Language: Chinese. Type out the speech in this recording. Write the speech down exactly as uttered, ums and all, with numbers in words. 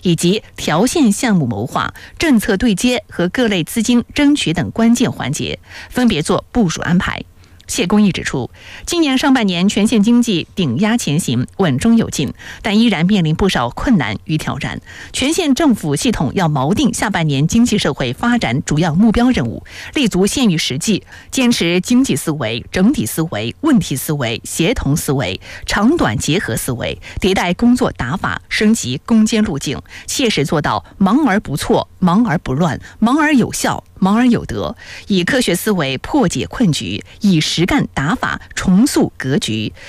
以及条线项目谋划、政策对接和各类资金争取等关键环节，分别做部署安排。谢公益指出，今年上半年全县经济顶压前行，稳中有进，但依然面临不少困难与挑战。全县政府系统要锚定下半年经济社会发展主要目标任务，立足县域实际，坚持经济思维、整体思维、问题思维、协同思维、长短结合思维，迭代工作打法，升级攻坚路径，切实做到忙而不错、忙而不乱、忙而有效、忙而有德，以科学思维破解困局，以实干打法重塑格局，